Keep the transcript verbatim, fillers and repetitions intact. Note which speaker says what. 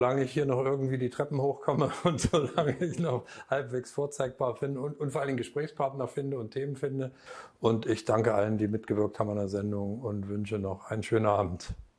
Speaker 1: Solange ich hier noch irgendwie die Treppen hochkomme und solange ich noch halbwegs vorzeigbar bin und und vor allen Dingen Gesprächspartner finde und Themen finde. Und ich danke allen, die mitgewirkt haben an der Sendung und wünsche noch einen schönen Abend.